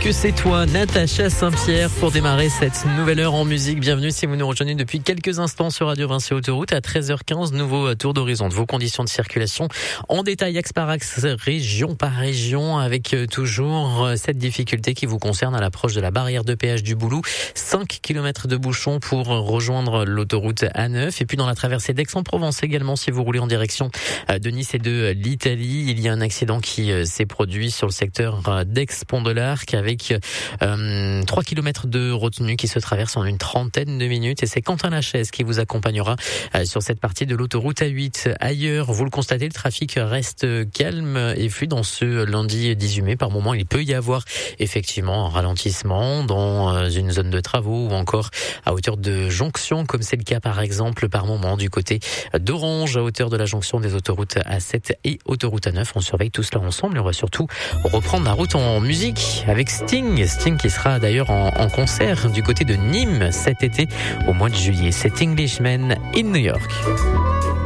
que c'est toi, Natacha Saint-Pierre, pour démarrer cette nouvelle heure en musique. Bienvenue si vous nous rejoignez depuis quelques instants sur Radio Vinci Autoroute à 13h15. Nouveau tour d'horizon de vos conditions de circulation en détail axe par axe, région par région, avec toujours cette difficulté qui vous concerne à l'approche de la barrière de péage du Boulou. 5 km de bouchons pour rejoindre l'autoroute A9. Et puis dans la traversée d'Aix-en-Provence également, si vous roulez en direction de Nice et de l'Italie, il y a un accident qui s'est produit sur le secteur d'Aix-Pont de l'Arc avec 3 km de retenue qui se traverse en une trentaine de minutes. Et c'est Quentin Lachaise qui vous accompagnera sur cette partie de l'autoroute A8. Ailleurs, vous le constatez, le trafic reste calme et fluide dans ce lundi 18 mai. Par moment, il peut y avoir effectivement un ralentissement dans une zone de travaux ou encore à hauteur de jonction, comme c'est le cas par exemple par moment du côté d'Orange, à hauteur de la jonction des autoroutes A7 et autoroute A9. On surveille tout cela ensemble et on va surtout reprendre la route en musique avec Sting qui sera d'ailleurs en concert du côté de Nîmes cet été au mois de juillet. C'est Englishman in New York.